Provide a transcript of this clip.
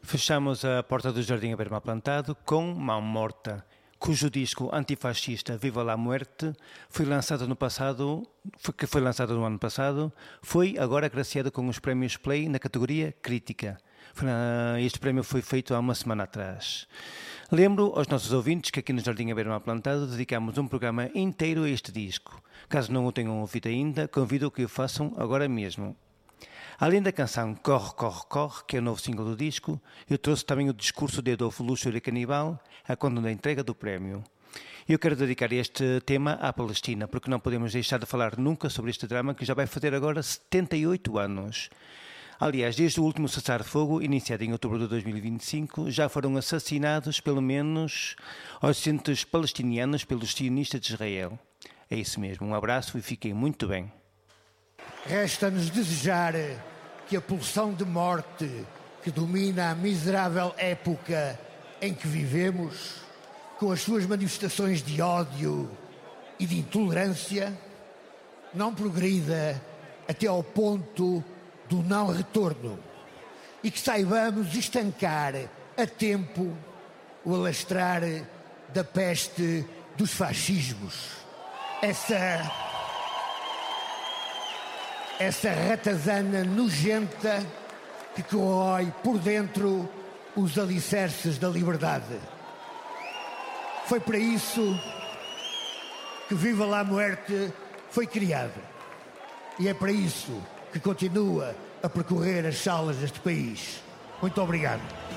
Fechamos a porta do Jardim a Ver-me Plantado com Mão Morta, cujo disco antifascista Viva la Muerte foi lançado no ano passado, foi agora agraciado com os prémios Play na categoria Crítica. Este prémio foi feito há uma semana atrás. Lembro aos nossos ouvintes que aqui no Jardim a Ver-me Plantado dedicamos um programa inteiro a este disco. Caso não o tenham ouvido ainda, convido que o façam agora mesmo. Além da canção Corre, Corre, Corre, que é o novo single do disco, eu trouxe também o discurso de Adolfo Luxúria Canibal, a conta da entrega do prémio. Eu quero dedicar este tema à Palestina, porque não podemos deixar de falar nunca sobre este drama que já vai fazer agora 78 anos. Aliás, desde o último cessar-fogo, iniciado em outubro de 2025, já foram assassinados pelo menos 800 palestinianos pelos sionistas de Israel. É isso mesmo, um abraço e fiquem muito bem. Resta-nos desejar que a pulsão de morte que domina a miserável época em que vivemos, com as suas manifestações de ódio e de intolerância, não progrida até ao ponto do não retorno e que saibamos estancar a tempo o alastrar da peste dos fascismos. Essa ratazana nojenta que corrói por dentro os alicerces da liberdade. Foi para isso que Viva la Muerte foi criado. E é para isso que continua a percorrer as salas deste país. Muito obrigado.